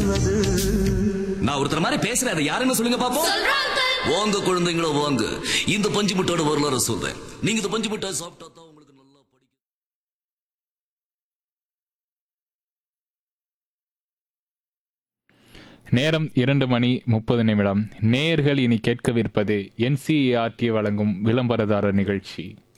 சொல்வது. நான் ஒருத்தர் மாதிரி பேசுறேன், அதை யாருன்னு சொல்லுங்க பாப்போம். வாங்க குழந்தைங்களோ வாங்க, இந்த பஞ்சு மிட்டாயோட வரலாறு சொல்றேன். நீங்க இந்த பஞ்சு மிட்டாய் சாப்பிட்டா தான் உங்களுக்கு நல்லா படிக்கும். நேரம் 2:30 நேயர்கள் இனி கேட்கவிருப்பது NCERT வழங்கும் விளம்பரதாரர் நிகழ்ச்சி.